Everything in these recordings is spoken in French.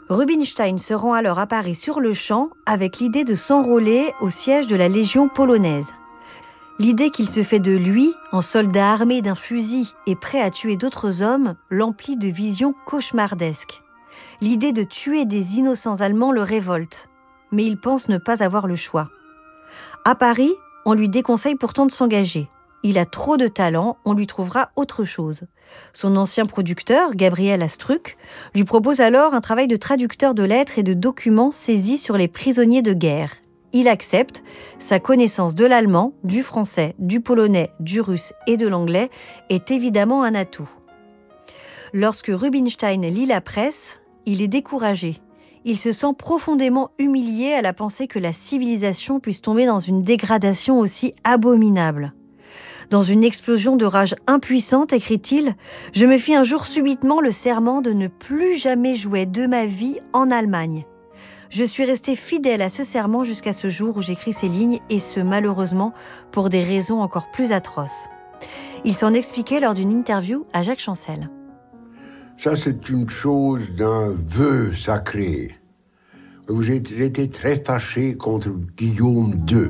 Rubinstein se rend alors à Paris sur le champ avec l'idée de s'enrôler au siège de la Légion polonaise. L'idée qu'il se fait de lui, en soldat armé d'un fusil et prêt à tuer d'autres hommes, l'emplit de visions cauchemardesques. L'idée de tuer des innocents Allemands le révolte, mais il pense ne pas avoir le choix. À Paris, on lui déconseille pourtant de s'engager. Il a trop de talent, on lui trouvera autre chose. Son ancien producteur, Gabriel Astruc, lui propose alors un travail de traducteur de lettres et de documents saisis sur les prisonniers de guerre. Il accepte, sa connaissance de l'allemand, du français, du polonais, du russe et de l'anglais est évidemment un atout. Lorsque Rubinstein lit la presse, il est découragé. Il se sent profondément humilié à la pensée que la civilisation puisse tomber dans une dégradation aussi abominable. Dans une explosion de rage impuissante, écrit-il, je me fis un jour subitement le serment de ne plus jamais jouer de ma vie en Allemagne. Je suis resté fidèle à ce serment jusqu'à ce jour où j'écris ces lignes, et ce, malheureusement, pour des raisons encore plus atroces. Il s'en expliquait lors d'une interview à Jacques Chancel. Ça, c'est une chose d'un vœu sacré. J'ai été très fâché contre Guillaume II.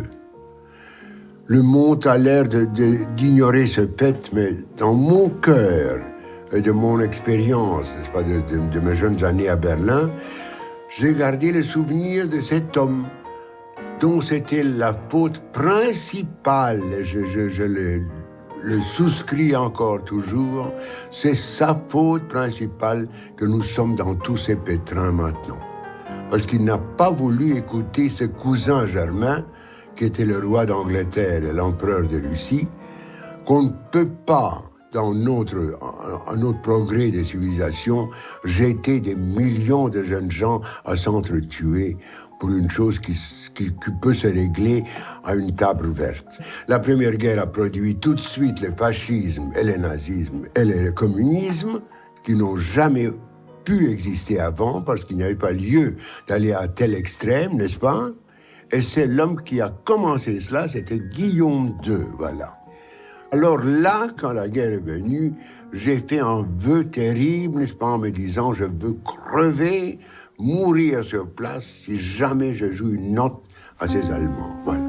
Le monde a l'air d'ignorer ce fait, mais dans mon cœur et de mon expérience, n'est-ce pas, de mes jeunes années à Berlin, j'ai gardé le souvenir de cet homme dont c'était la faute principale. Je le souscris encore toujours. C'est sa faute principale que nous sommes dans tous ces pétrins maintenant. Parce qu'il n'a pas voulu écouter ce cousin germain qui était le roi d'Angleterre et l'empereur de Russie, qu'on ne peut pas, dans notre progrès de civilisation, jeter des millions de jeunes gens à s'entretuer pour une chose qui peut se régler à une table verte. La Première Guerre a produit tout de suite le fascisme et le nazisme et le communisme qui n'ont jamais pu exister avant parce qu'il n'y avait pas lieu d'aller à tel extrême, n'est-ce pas? Et c'est l'homme qui a commencé cela, c'était Guillaume II, voilà. Alors là, quand la guerre est venue, j'ai fait un vœu terrible, n'est-ce pas, en me disant, je veux crever, mourir sur place, si jamais je joue une note à ces Allemands, voilà.